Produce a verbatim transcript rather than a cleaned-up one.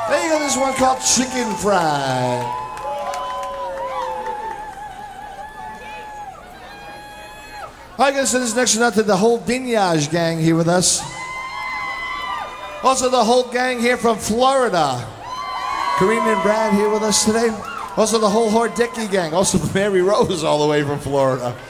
There you go, this one called Chicken Fried. I guess this next one out to the whole Dinage gang here with us. Also the whole gang here from Florida. Karina and Brad here with us today. Also the whole Hordecki gang. Also Mary Rose all the way from Florida.